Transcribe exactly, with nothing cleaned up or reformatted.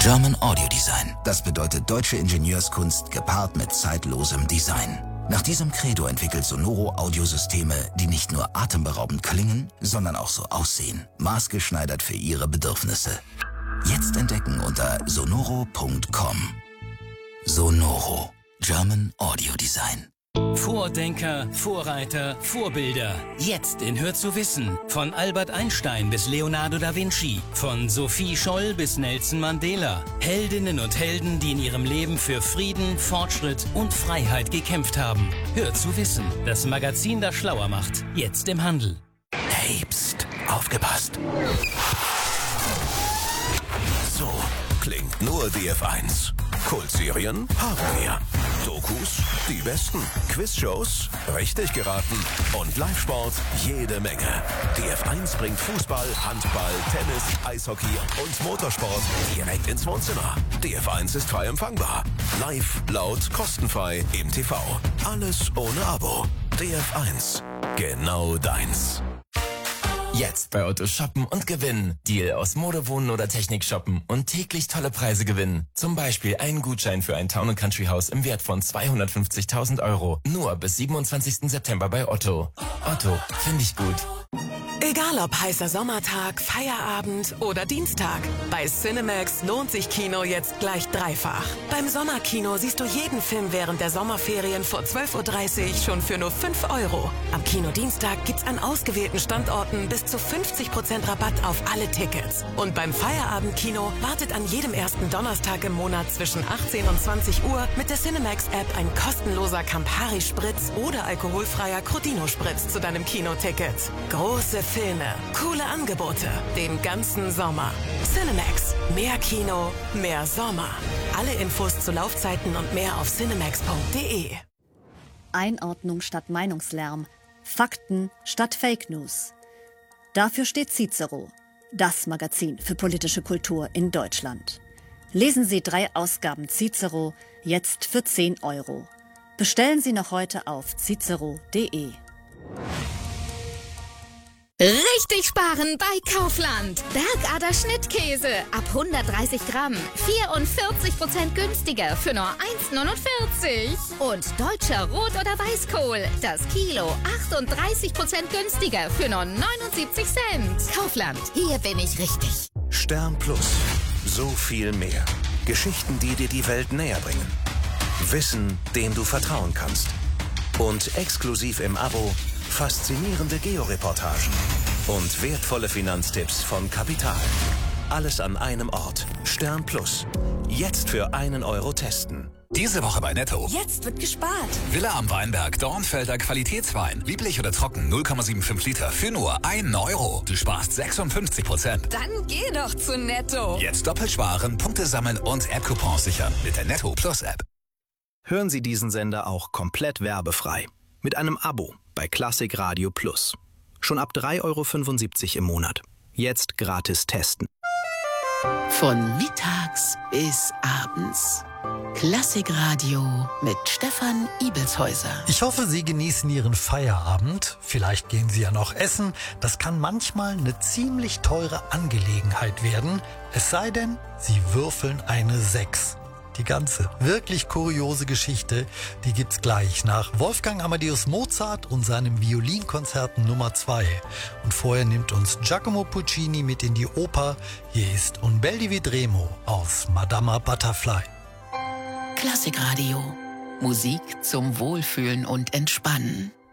German Audio Design. Das bedeutet deutsche Ingenieurskunst gepaart mit zeitlosem Design. Nach diesem Credo entwickelt Sonoro Audiosysteme, die nicht nur atemberaubend klingen, sondern auch so aussehen. Maßgeschneidert für Ihre Bedürfnisse. Jetzt entdecken unter sonoro punkt com. Sonoro. German Audio Design. Vordenker, Vorreiter, Vorbilder. Jetzt in Hör zu wissen. Von Albert Einstein bis Leonardo da Vinci. Von Sophie Scholl bis Nelson Mandela. Heldinnen und Helden, die in ihrem Leben für Frieden, Fortschritt und Freiheit gekämpft haben. Hör zu wissen. Das Magazin, das schlauer macht. Jetzt im Handel. Hey, pst, aufgepasst. So klingt nur D F eins. Kultserien haben wir. Dokus, die besten. Quizshows, richtig geraten. Und Live-Sport, jede Menge. D F eins bringt Fußball, Handball, Tennis, Eishockey und Motorsport direkt ins Wohnzimmer. D F eins ist frei empfangbar. Live, laut, kostenfrei im T V. Alles ohne Abo. D F eins. Genau deins. Jetzt bei Otto shoppen und gewinnen. Deal aus Mode, Wohnen oder Technik shoppen und täglich tolle Preise gewinnen. Zum Beispiel einen Gutschein für ein Town and Country Haus im Wert von zweihundertfünfzigtausend Euro. Nur bis siebenundzwanzigsten September bei Otto. Otto, finde ich gut. Egal ob heißer Sommertag, Feierabend oder Dienstag. Bei Cinemax lohnt sich Kino jetzt gleich dreifach. Beim Sommerkino siehst du jeden Film während der Sommerferien vor zwölf Uhr dreißig schon für nur fünf Euro. Am Kinodienstag gibt's an ausgewählten Standorten bis zu fünfzig Prozent Rabatt auf alle Tickets. Und beim Feierabendkino wartet an jedem ersten Donnerstag im Monat zwischen achtzehn und zwanzig Uhr mit der Cinemax-App ein kostenloser Campari-Spritz oder alkoholfreier Crodino-Spritz zu deinem Kinoticket. Große Filme, coole Angebote, den ganzen Sommer. Cinemax. Mehr Kino, mehr Sommer. Alle Infos zu Laufzeiten und mehr auf cinemax punkt de. Einordnung statt Meinungslärm. Fakten statt Fake News. Dafür steht Cicero, das Magazin für politische Kultur in Deutschland. Lesen Sie drei Ausgaben Cicero jetzt für zehn Euro. Bestellen Sie noch heute auf cicero punkt de. Richtig sparen bei Kaufland. Bergader Schnittkäse ab hundertdreißig Gramm. vierundvierzig Prozent günstiger für nur eins neunundvierzig. Und deutscher Rot- oder Weißkohl. Das Kilo achtunddreißig Prozent günstiger für nur neunundsiebzig Cent. Kaufland, hier bin ich richtig. Stern Plus. So viel mehr. Geschichten, die dir die Welt näher bringen. Wissen, dem du vertrauen kannst. Und exklusiv im Abo faszinierende Georeportagen und wertvolle Finanztipps von Kapital. Alles an einem Ort. Stern Plus. Jetzt für einen Euro testen. Diese Woche bei Netto. Jetzt wird gespart. Villa am Weinberg, Dornfelder Qualitätswein. Lieblich oder trocken, null Komma fünfundsiebzig Liter für nur einen Euro. Du sparst sechsundfünfzig Prozent. Dann geh doch zu Netto. Jetzt doppelt sparen, Punkte sammeln und App-Coupons sichern mit der Netto Plus App. Hören Sie diesen Sender auch komplett werbefrei. Mit einem Abo bei Klassik Radio Plus. Schon ab drei Euro fünfundsiebzig im Monat. Jetzt gratis testen. Von mittags bis abends. Klassikradio mit Stefan Ibelshäuser. Ich hoffe, Sie genießen Ihren Feierabend. Vielleicht gehen Sie ja noch essen. Das kann manchmal eine ziemlich teure Angelegenheit werden. Es sei denn, Sie würfeln eine sechs. Die ganze wirklich kuriose Geschichte, die gibt's gleich nach Wolfgang Amadeus Mozart und seinem Violinkonzert Nummer zwei. Und vorher nimmt uns Giacomo Puccini mit in die Oper. Hier ist Un bel di Vedremo aus Madama Butterfly. Klassikradio. Musik zum Wohlfühlen und Entspannen.